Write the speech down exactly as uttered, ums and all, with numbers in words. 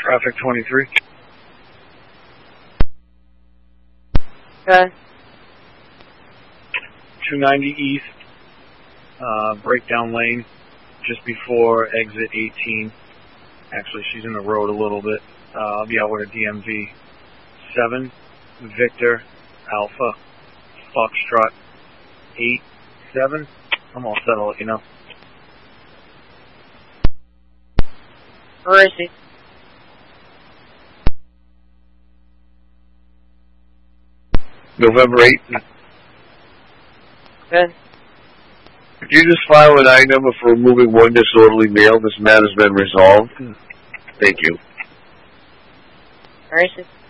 Traffic twenty-three. Okay. two ninety East, uh, breakdown lane, just before exit eighteen. Actually, she's in the road a little bit. Uh, I'll be out with a D M V. seven, Victor, Alpha, Foxtrot, eight, seven. I'm all set, I'll let you know. Where is he? November eighth. Good. Could you just file an I number for removing one disorderly male? This matter's been resolved. Thank you. Where is he?